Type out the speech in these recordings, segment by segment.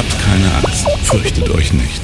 Habt keine Angst, fürchtet euch nicht.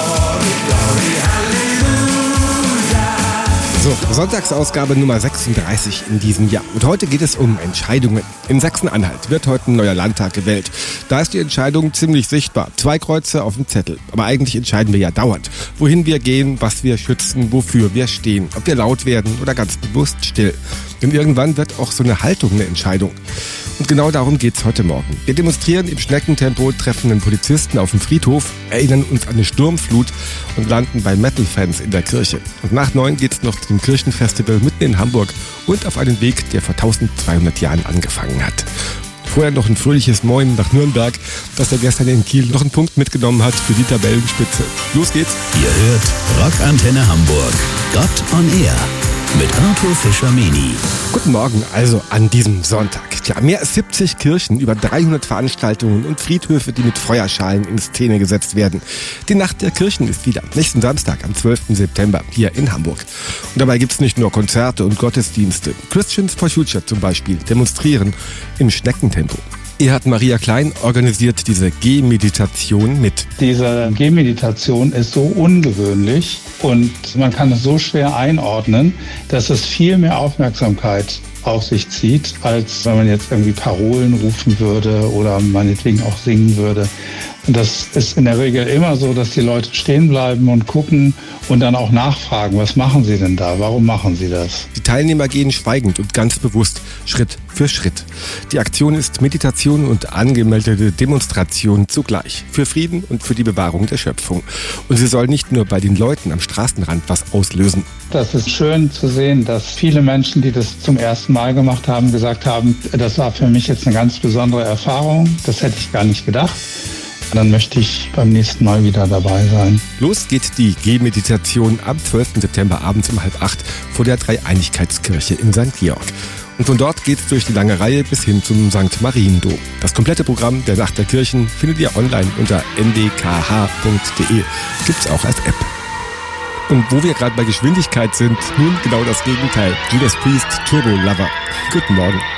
So, Sonntagsausgabe Nummer 36 in diesem Jahr. Und heute geht es um Entscheidungen. In Sachsen-Anhalt wird heute ein neuer Landtag gewählt. Da ist die Entscheidung ziemlich sichtbar. 2 Kreuze auf dem Zettel. Aber eigentlich entscheiden wir ja dauernd. Wohin wir gehen, was wir schützen, wofür wir stehen. Ob wir laut werden oder ganz bewusst still. Denn irgendwann wird auch so eine Haltung eine Entscheidung. Und genau darum geht's heute Morgen. Wir demonstrieren im Schneckentempo, treffen einen Polizisten auf dem Friedhof, erinnern uns an eine Sturmflut und landen bei Metal-Fans in der Kirche. Und nach 9 geht's noch zum Kirchenfestival mitten in Hamburg und auf einen Weg, der vor 1200 Jahren angefangen hat. Vorher noch ein fröhliches Moin nach Nürnberg, das er gestern in Kiel noch einen Punkt mitgenommen hat für die Tabellenspitze. Los geht's. Ihr hört Rockantenne Hamburg. Gott on Air. Mit Arthur Fischer-Meni. Guten Morgen, also an diesem Sonntag. Ja, mehr als 70 Kirchen, über 300 Veranstaltungen und Friedhöfe, die mit Feuerschalen in Szene gesetzt werden. Die Nacht der Kirchen ist wieder nächsten Samstag am 12. September hier in Hamburg. Und dabei gibt's nicht nur Konzerte und Gottesdienste. Christians for Future zum Beispiel demonstrieren im Schneckentempo. Erhard Maria Klein organisiert diese Gehmeditation mit. Diese Gehmeditation ist so ungewöhnlich und man kann es so schwer einordnen, dass es viel mehr Aufmerksamkeit auf sich zieht, als wenn man jetzt irgendwie Parolen rufen würde oder meinetwegen auch singen würde. Und das ist in der Regel immer so, dass die Leute stehen bleiben und gucken und dann auch nachfragen, was machen sie denn da? Warum machen sie das? Die Teilnehmer gehen schweigend und ganz bewusst, Schritt für Schritt. Die Aktion ist Meditation und angemeldete Demonstration zugleich. Für Frieden und für die Bewahrung der Schöpfung. Und sie soll nicht nur bei den Leuten am Straßenrand was auslösen. Das ist schön zu sehen, dass viele Menschen, die das zum ersten Mal gemacht haben, gesagt haben, das war für mich jetzt eine ganz besondere Erfahrung. Das hätte ich gar nicht gedacht. Dann möchte ich beim nächsten Mal wieder dabei sein. Los geht die Gehmeditation am 12. September abends um 7:30 vor der Dreieinigkeitskirche in St. Georg. Und von dort geht's durch die lange Reihe bis hin zum St. Mariendom. Das komplette Programm der Nacht der Kirchen findet ihr online unter ndkh.de. Gibt's auch als App. Und wo wir gerade bei Geschwindigkeit sind, nun genau das Gegenteil. Judas Priest, Turbo Lover. Guten Morgen.